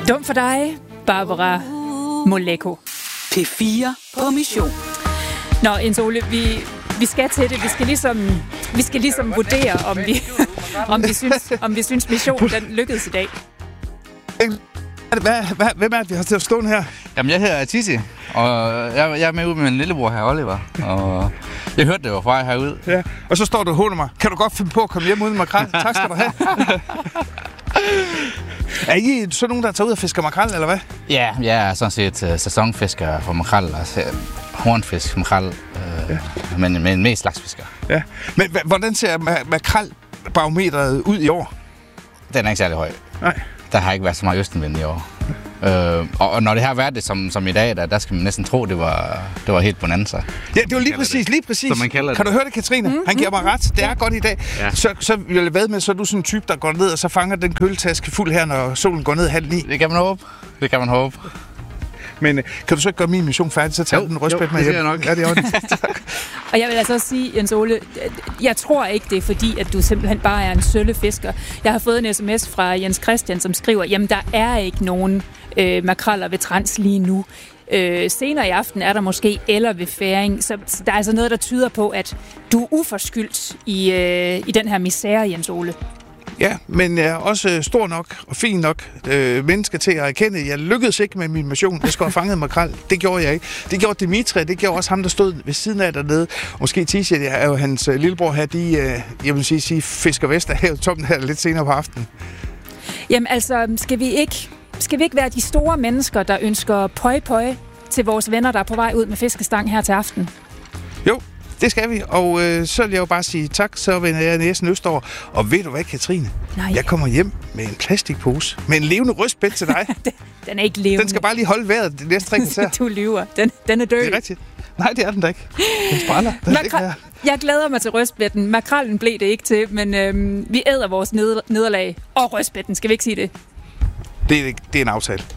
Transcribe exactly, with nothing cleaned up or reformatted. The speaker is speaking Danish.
Dum for dig, Barbara Moleko. P fire på mission. Nå, Jens Ole, vi, vi skal til det. Vi skal ligesom, vi skal ligesom vurdere, om vi, om, vi synes, om vi synes missionen den lykkedes i dag. Hvad, hvad, hvem er det, vi har til at stå her? Jamen, jeg hedder Tissi, og jeg, jeg er med ud med min lillebror her, Oliver. Og jeg hørte det var fra herude. Ja, og så står du og håner mig. Kan du godt finde på at komme hjem uden makrel? Tak skal du have. Er I så nogen, der tager ud og fisker makrel, eller hvad? Ja, jeg er sådan set uh, sæsonfisker for makrel, altså hornfisk, makrel, uh, ja. men, men mest slagsfisker. Ja, men h- hvordan ser ma- makrelbarometeret ud i år? Den er ikke særlig høj. Nej. Der har ikke været så meget østenvind i år. Øh, og, og når det har været det som, som i dag, der, der skal man næsten tro, det var, det var helt bonanza. Ja, det var lige præcis, det. lige præcis. Som man kalder det. Kan du høre det, Katrine? Mm-hmm. Han giver mig ret. Det er godt i dag. Ja. Så, så vil jeg ved med, så er du sådan en type, der går ned og så fanger den køletaske fuld her, når solen går ned halv ni. Det kan man håbe. Det kan man håbe. Men kan du så ikke gøre min mission færdig, så tager den røstbæt med hjem? Jo, det ja, det er nok. Og jeg vil altså også sige, Jens Ole, jeg tror ikke, det er fordi, at du simpelthen bare er en søllefisker. Jeg har fået en sms fra Jens Christian, som skriver, jamen der er ikke nogen øh, makreller ved Trans lige nu. Øh, senere i aften er der måske eller ved færing, så, så der er altså noget, der tyder på, at du er uforskyldt i, øh, i den her misære, Jens Ole. Ja, men jeg er også stor nok og fin nok øh, menneske til at erkende, at jeg lykkedes ikke med min mission. Jeg skulle have fanget makrel. Det gjorde jeg ikke. Det gjorde Dimitri, det gjorde også ham, der stod ved siden af dernede. Måske Tisha, det er jo hans øh, lillebror her, de, øh, jeg vil sige, sige fisker vest af havet toppen her lidt senere på aftenen. Jamen altså, skal vi ikke, skal vi ikke være de store mennesker, der ønsker pøj pøj til vores venner, der er på vej ud med fiskestang her til aften? Jo. Det skal vi, og øh, så vil jeg jo bare sige tak, så vender jeg næsten østover. Og ved du hvad, Katrine? Nej. Jeg kommer hjem med en plastikpose med en levende røstbæt til dig. Den er ikke levende. Den skal bare lige holde vejret de næste tre kvarter. Du lyver. Den, den er død. Det er rigtigt. Nej, det er den da ikke. Den spræller. Den Makra- jeg glæder mig til røstbætten. Makrellen blev det ikke til, men øhm, vi æder vores neder- nederlag. Og røstbætten, skal vi ikke sige det? Det er, det er en aftale.